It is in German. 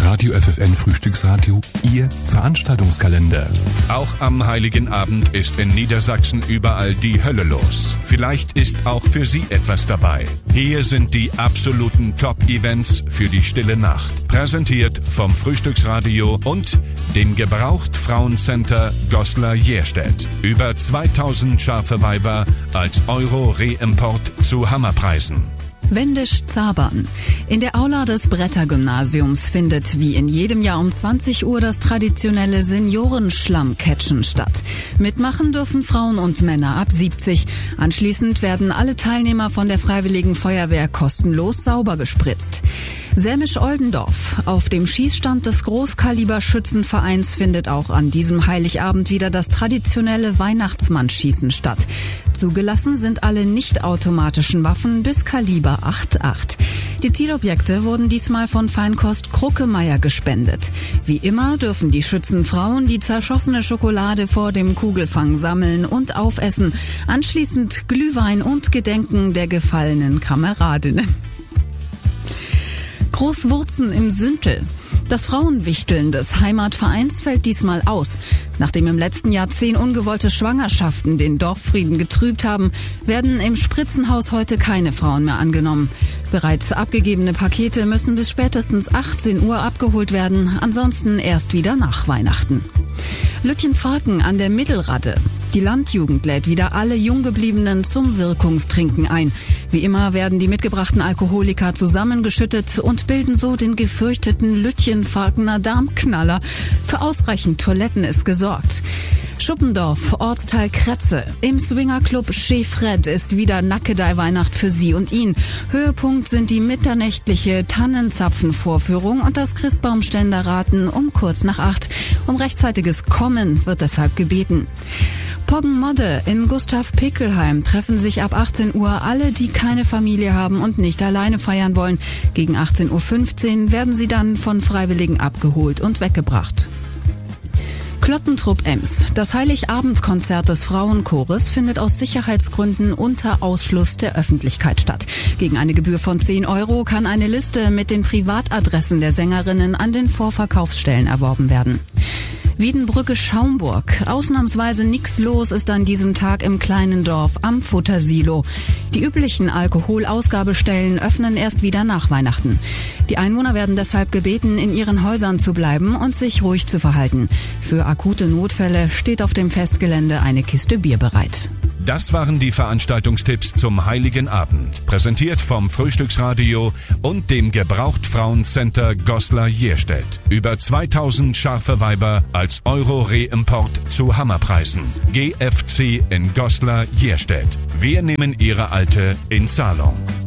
Radio FFN Frühstücksradio, Ihr Veranstaltungskalender. Auch am Heiligen Abend ist in Niedersachsen überall die Hölle los. Vielleicht ist auch für Sie etwas dabei. Hier sind die absoluten Top-Events für die stille Nacht. Präsentiert vom Frühstücksradio und dem Gebraucht-Frauencenter Goslar-Jerstedt. Über 2000 scharfe Weiber als Euro-Reimport zu Hammerpreisen. Wendisch-Zabern. In der Aula des Bretter-Gymnasiums findet wie in jedem Jahr um 20 Uhr das traditionelle Seniorenschlammcatchen statt. Mitmachen dürfen Frauen und Männer ab 70. Anschließend werden alle Teilnehmer von der Freiwilligen Feuerwehr kostenlos sauber gespritzt. Sämisch-Oldendorf. Auf dem Schießstand des Großkaliber-Schützenvereins findet auch an diesem Heiligabend wieder das traditionelle Weihnachtsmannschießen statt. Zugelassen sind alle nicht-automatischen Waffen bis Kaliber 8,8. Die Zielobjekte wurden diesmal von Feinkost Kruckemeyer gespendet. Wie immer dürfen die Schützenfrauen die zerschossene Schokolade vor dem Kugelfang sammeln und aufessen. Anschließend Glühwein und Gedenken der gefallenen Kameradinnen. Großwurzen im Süntel. Das Frauenwichteln des Heimatvereins fällt diesmal aus. Nachdem im letzten Jahr 10 ungewollte Schwangerschaften den Dorffrieden getrübt haben, werden im Spritzenhaus heute keine Frauen mehr angenommen. Bereits abgegebene Pakete müssen bis spätestens 18 Uhr abgeholt werden, ansonsten erst wieder nach Weihnachten. Lütjenfalken an der Mittelradde. Die Landjugend lädt wieder alle Junggebliebenen zum Wirkungstrinken ein. Wie immer werden die mitgebrachten Alkoholiker zusammengeschüttet und bilden so den gefürchteten Lütjenfalkener Darmknaller. Für ausreichend Toiletten ist gesorgt. Schuppendorf, Ortsteil Kretze. Im Swingerclub Chez Fred ist wieder Nackedei-Weihnacht für sie und ihn. Höhepunkt sind die mitternächtliche Tannenzapfenvorführung und das Christbaumständerraten um kurz nach 8. Um rechtzeitiges Kommen wird deshalb gebeten. Poggenmodde im Gustav Pickelheim treffen sich ab 18 Uhr alle, die keine Familie haben und nicht alleine feiern wollen. Gegen 18.15 Uhr werden sie dann von Freiwilligen abgeholt und weggebracht. Klottentrupp Ems. Das Heiligabendkonzert des Frauenchores findet aus Sicherheitsgründen unter Ausschluss der Öffentlichkeit statt. Gegen eine Gebühr von 10 Euro kann eine Liste mit den Privatadressen der Sängerinnen an den Vorverkaufsstellen erworben werden. Wiedenbrücke-Schaumburg. Ausnahmsweise nix los ist an diesem Tag im kleinen Dorf am Futtersilo. Die üblichen Alkoholausgabestellen öffnen erst wieder nach Weihnachten. Die Einwohner werden deshalb gebeten, in ihren Häusern zu bleiben und sich ruhig zu verhalten. Für akute Notfälle steht auf dem Festgelände eine Kiste Bier bereit. Das waren die Veranstaltungstipps zum Heiligen Abend. Präsentiert vom Frühstücksradio und dem Gebraucht-Frauencenter Goslar-Jerstedt. Über 2000 scharfe Weiber als Euro-Reimport zu Hammerpreisen. GFC in Goslar-Jerstedt. Wir nehmen Ihre Alte in Zahlung.